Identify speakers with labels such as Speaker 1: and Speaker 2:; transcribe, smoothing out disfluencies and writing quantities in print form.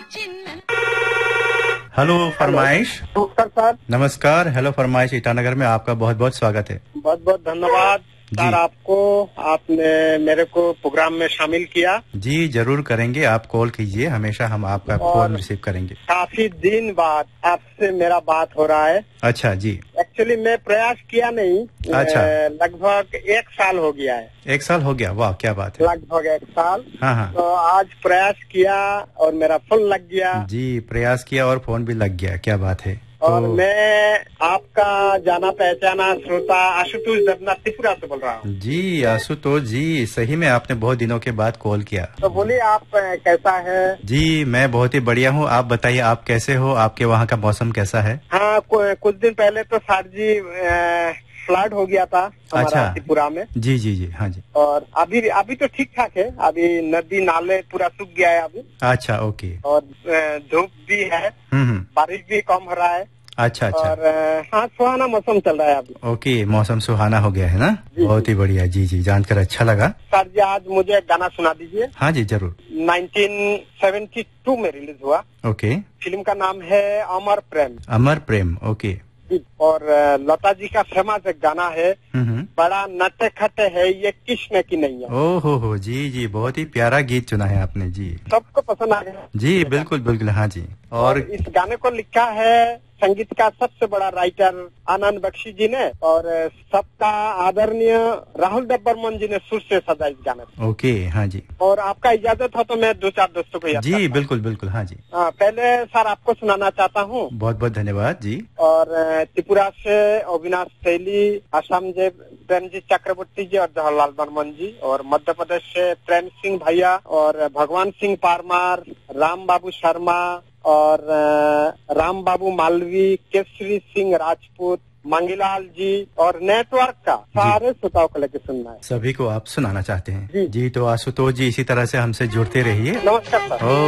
Speaker 1: Hello फरमाइश।
Speaker 2: नमस्कार sir.
Speaker 1: नमस्कार। हेलो फरमाइश ईटानगर में आपका बहुत बहुत स्वागत है।
Speaker 2: बहुत बहुत धन्यवाद सर आपको, आपने मेरे को प्रोग्राम में शामिल किया।
Speaker 1: जी जरूर करेंगे, आप कॉल कीजिए, हमेशा हम आपका फोन रिसीव करेंगे।
Speaker 2: काफी दिन बाद आपसे मेरा बात हो रहा है।
Speaker 1: अच्छा जी।
Speaker 2: एक्चुअली मैं प्रयास किया नहीं।
Speaker 1: अच्छा।
Speaker 2: लगभग 1 साल हो गया है।
Speaker 1: 1 साल हो गया, वाह क्या बात है।
Speaker 2: लगभग 1 साल।
Speaker 1: हाँ हाँ।
Speaker 2: तो आज प्रयास किया और मेरा फोन लग गया।
Speaker 1: जी प्रयास किया और फोन भी लग गया, क्या बात है।
Speaker 2: और मैं आपका जाना पहचाना श्रोता आशुतोष देवनाथ त्रिपुरा से बोल रहा हूँ।
Speaker 1: जी आशुतोष जी, सही में आपने बहुत दिनों के बाद कॉल किया।
Speaker 2: तो बोलिए आप कैसा है।
Speaker 1: जी मैं बहुत ही बढ़िया हूँ, आप बताइए आप कैसे हो, आपके वहाँ का मौसम कैसा है।
Speaker 2: हाँ कुछ दिन पहले तो सर जी फ्लड हो गया था हमारा त्रिपुरा में।
Speaker 1: जी जी जी हाँ जी।
Speaker 2: और अभी तो ठीक ठाक है, अभी नदी नाले पूरा सूख गया है अभी।
Speaker 1: अच्छा ओके।
Speaker 2: और धूप भी है, बारिश भी कम हो रहा है।
Speaker 1: अच्छा अच्छा।
Speaker 2: और हाँ सुहाना मौसम चल रहा है अभी।
Speaker 1: ओके, मौसम सुहाना हो गया है ना। बहुत ही बढ़िया। जी जी जानकर अच्छा लगा।
Speaker 2: सर जी आज मुझे गाना सुना दीजिए।
Speaker 1: हाँ जी जरूर।
Speaker 2: 1972 में रिलीज हुआ।
Speaker 1: ओके।
Speaker 2: फिल्म का नाम है अमर प्रेम।
Speaker 1: अमर प्रेम ओके।
Speaker 2: और लता जी का फेमस एक गाना है, बड़ा नटे खटे है ये कृष्ण की नैया।
Speaker 1: ओहो हो जी जी, बहुत ही प्यारा गीत चुना है आपने जी।
Speaker 2: सबको पसंद आ गया। जी
Speaker 1: बिल्कुल बिल्कुल हाँ जी।
Speaker 2: और इस गाने को लिखा है संगीत का सबसे बड़ा राइटर आनंद बख्शी जी ने, और सबका आदरणीय राहुल देव बर्मन जी ने सुर से सजा इस गाने।
Speaker 1: ओके हाँ जी।
Speaker 2: और आपका इजाजत हो तो मैं 2-4 दोस्तों को याद
Speaker 1: जी बिल्कुल बिल्कुल हाँ जी।
Speaker 2: पहले सर आपको सुनाना चाहता हूँ।
Speaker 1: बहुत बहुत धन्यवाद जी।
Speaker 2: और त्रिपुरा से अविनाश शैली, असम से प्रेमजीत चक्रवर्ती जी और जवाहरलाल बर्मन जी, और मध्य प्रदेश से प्रेम सिंह भैया और भगवान सिंह पारमार, राम बाबू शर्मा और राम बाबू मालवी, केसरी सिंह राजपूत, मंगीलाल जी और नेटवर्क का सारे श्रोताओं को लेकर सुनना है।
Speaker 1: सभी को आप सुनाना चाहते हैं जी। तो आशुतोष जी इसी तरह से हमसे जुड़ते रहिए।
Speaker 2: नमस्कार सर।